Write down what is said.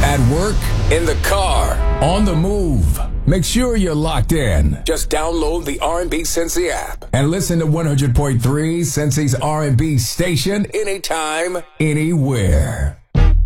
At work, in the car, on the move. Make sure you're locked in. Just download the R&B Cincy app and listen to 100.3 Cincy's R&B station anytime, anywhere.